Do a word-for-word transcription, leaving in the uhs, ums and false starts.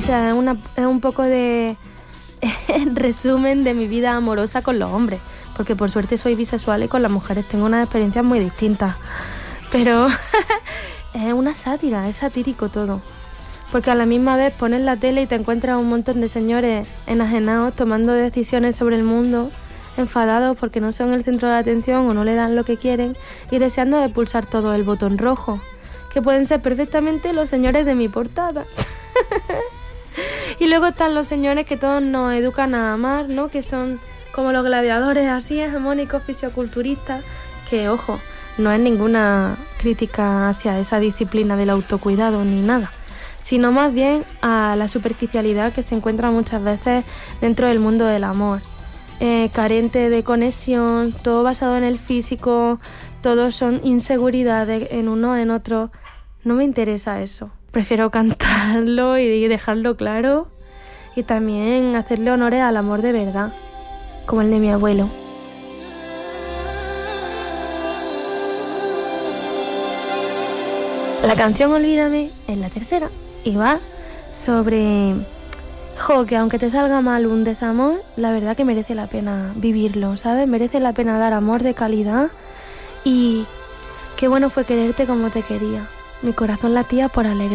O sea, es, una, es un poco de resumen de mi vida amorosa con los hombres, porque por suerte soy bisexual y con las mujeres tengo unas experiencias muy distintas. Pero es una sátira, es satírico todo. Porque a la misma vez pones la tele y te encuentras un montón de señores enajenados tomando decisiones sobre el mundo, enfadados porque no son el centro de atención o no le dan lo que quieren y deseando de pulsar todo el botón rojo, que pueden ser perfectamente los señores de mi portada. Y luego están los señores que todos nos educan a amar, ¿no? Que son como los gladiadores así hegemónicos, fisioculturistas, que, ojo, no es ninguna crítica hacia esa disciplina del autocuidado ni nada, sino más bien a la superficialidad que se encuentra muchas veces dentro del mundo del amor. Eh, carente de conexión, todo basado en el físico, todos son inseguridades en uno en otro. No me interesa eso. Prefiero cantarlo y dejarlo claro y también hacerle honores al amor de verdad, como el de mi abuelo. La canción Olvídame es la tercera y va sobre, jo, que aunque te salga mal un desamor, la verdad que merece la pena vivirlo, ¿sabes? Merece la pena dar amor de calidad y qué bueno fue quererte como te quería. Mi corazón latía por alegría.